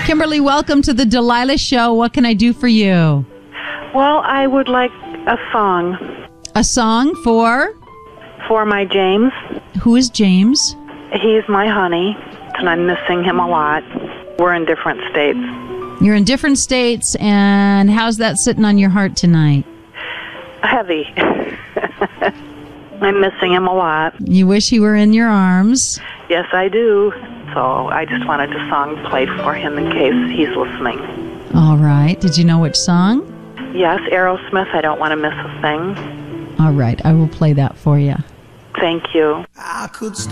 Kimberly, welcome to the Delilah Show. What can I do for you? Well, I would like a song. A song for? For my James. Who is James? He's my honey, and I'm missing him a lot. We're in different states. You're in different states, and how's that sitting on your heart tonight? Heavy. I'm missing him a lot. You wish he were in your arms. Yes, I do. So I just wanted a song played for him in case he's listening. All right. Did you know which song? Yes, Aerosmith, I Don't Want to Miss a Thing. All right. I will play that for you. Thank you. I could